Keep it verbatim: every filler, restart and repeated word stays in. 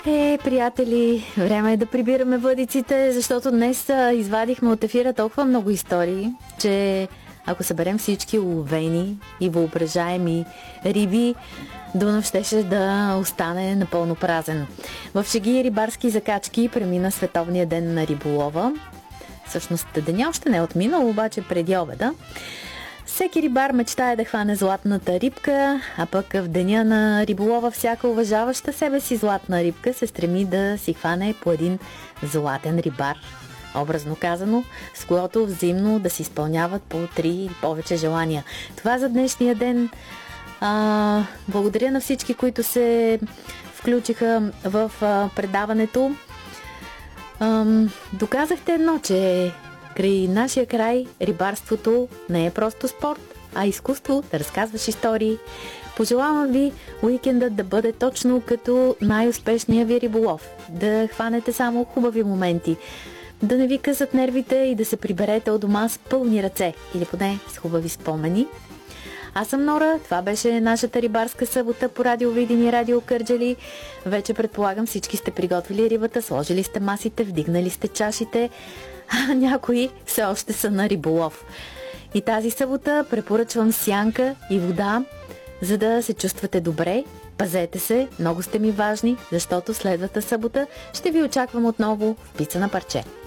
Е, приятели, време е да прибираме въдиците, защото днес а, извадихме от ефира толкова много истории, че ако съберем всички уловени и въображаеми риби, Дунав щеше да остане напълно празен. В шеги и рибарски закачки премина Световния ден на риболова. Всъщност деня още не е отминал, обаче преди обеда. Всеки рибар мечтае да хване златната рибка, а пък в деня на риболова всяка уважаваща себе си златна рибка се стреми да си хване по един златен рибар, образно казано, с когото взаимно да си изпълняват по три или повече желания. Това за днешния ден. А, благодаря на всички, които се включиха в а, предаването. А, доказахте едно, че край нашия край рибарството не е просто спорт, а изкуство да разказваш истории. Пожелавам ви уикендът да бъде точно като най-успешния ви риболов. Да хванете само хубави моменти, да не ви късат нервите и да се приберете от дома с пълни ръце или поне с хубави спомени. Аз съм Нора, това беше нашата рибарска събота по Радио Видин и Радио Кърджали. Вече предполагам всички сте приготвили рибата, сложили сте масите, вдигнали сте чашите, а някои все още са на риболов. И тази събота препоръчвам сянка и вода, за да се чувствате добре. Пазете се, много сте ми важни, защото следващата събота ще ви очаквам отново в Пица на парче.